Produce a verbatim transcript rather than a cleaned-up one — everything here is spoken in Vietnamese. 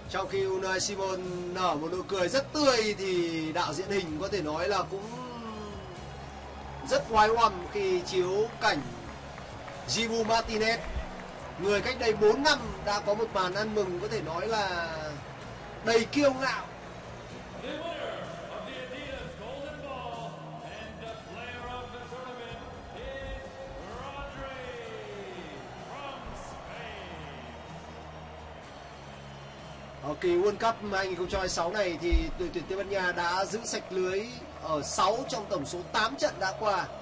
Trong khi Unai Simon nở một nụ cười rất tươi thì đạo diễn hình có thể nói là cũng rất oái oăm khi chiếu cảnh Dibu Martinez, người cách đây bốn năm đã có một màn ăn mừng có thể nói là đầy kiêu ngạo. Ở kỳ World Cup hai không hai sáu này thì đội tuyển Tây Ban Nha đã giữ sạch lưới ở sáu trong tổng số tám trận đã qua.